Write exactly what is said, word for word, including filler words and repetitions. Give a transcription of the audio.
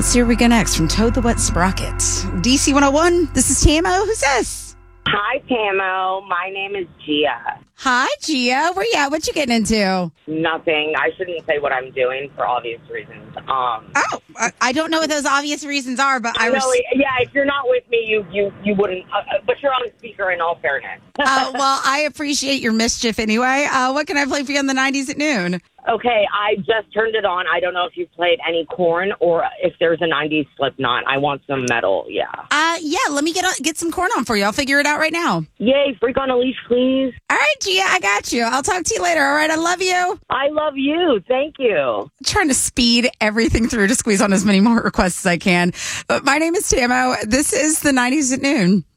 Let's see where we go next from Toad the Wet Sprocket. D C one oh one, this is T M O. Who's this? Hi, Tamo. My name is Gia. Hi, Gia. Where you at? What you getting into? Nothing. I shouldn't say what I'm doing for obvious reasons. Um, oh, I don't know what those obvious reasons are, but I was... No, yeah, if you're not with me, you you, you wouldn't. Uh, but you're on speaker in all fairness. uh, well, I appreciate your mischief anyway. Uh, what can I play for you on the nineties at noon? Okay, I just turned it on. I don't know if you've played any Korn or if there's a nineties Slipknot. I want some metal, yeah. Uh, yeah, let me get on, get some Korn on for you. I'll figure it out right now. Yay, Freak on a Leash, please. All right, Gia, I got you. I'll talk to you later, all right? I love you. I love you. Thank you. I'm trying to speed everything through to squeeze on as many more requests as I can. But my name is Tamo. This is the nineties at noon.